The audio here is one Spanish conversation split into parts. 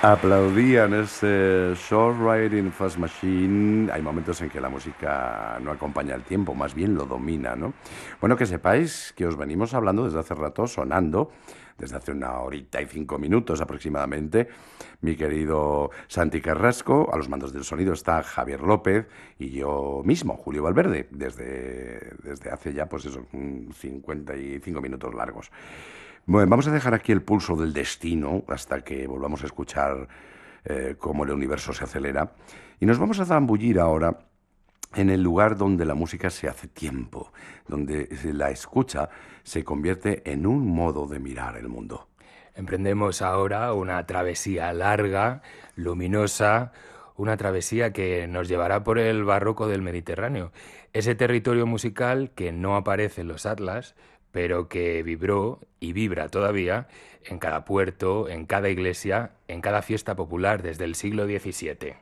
Aplaudían ese Short Riding Fast Machine. Hay momentos en que la música no acompaña el tiempo, más bien lo domina, ¿no? Bueno, que sepáis que os venimos hablando desde hace rato, sonando, desde hace 1 hora y 5 minutos aproximadamente, mi querido Santi Carrasco. A los mandos del sonido está Javier López y yo mismo, Julio Valverde, desde hace ya, pues eso, 55 minutos largos. Bueno, vamos a dejar aquí el pulso del destino hasta que volvamos a escuchar cómo el universo se acelera. Y nos vamos a zambullir ahora en el lugar donde la música se hace tiempo, donde la escucha se convierte en un modo de mirar el mundo. Emprendemos ahora una travesía larga, luminosa, una travesía que nos llevará por el barroco del Mediterráneo, ese territorio musical que no aparece en los atlas, pero que vibró y vibra todavía en cada puerto, en cada iglesia, en cada fiesta popular desde el siglo XVII.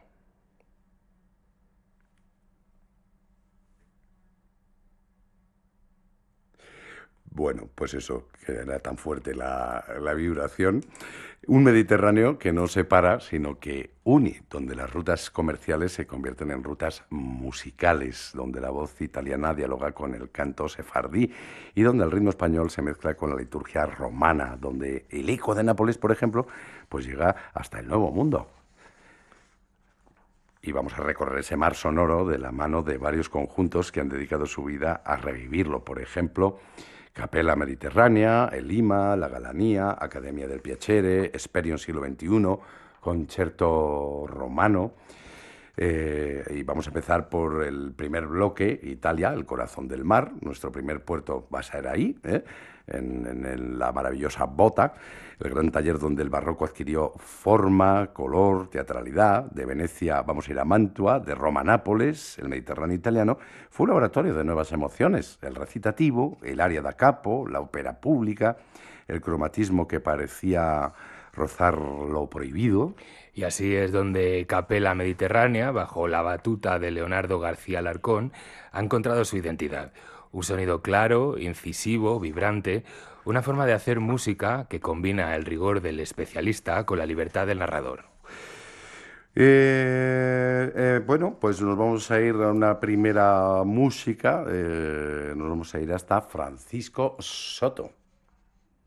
Bueno, pues eso, que era tan fuerte la vibración. Un Mediterráneo que no separa, sino que une, donde las rutas comerciales se convierten en rutas musicales, donde la voz italiana dialoga con el canto sefardí y donde el ritmo español se mezcla con la liturgia romana, donde el eco de Nápoles, por ejemplo, pues llega hasta el Nuevo Mundo. Y vamos a recorrer ese mar sonoro de la mano de varios conjuntos que han dedicado su vida a revivirlo. Por ejemplo, Capella Mediterránea, El Lima, La Galanía, Academia del Piacere, Esperion siglo XXI, Concerto Romano. Y vamos a empezar por el primer bloque, Italia, el corazón del mar. Nuestro primer puerto va a ser ahí, en la maravillosa Bota, el gran taller donde el barroco adquirió forma, color, teatralidad. De Venecia vamos a ir a Mantua, de Roma a Nápoles, el Mediterráneo italiano. Fue un laboratorio de nuevas emociones, el recitativo, el aria da capo, la ópera pública, el cromatismo que parecía rozar lo prohibido. Y así es donde Capella Mediterránea, bajo la batuta de Leonardo García Alarcón, ha encontrado su identidad. Un sonido claro, incisivo, vibrante, una forma de hacer música que combina el rigor del especialista con la libertad del narrador. Bueno, pues nos vamos a ir a una primera música, nos vamos a ir hasta Francisco Soto.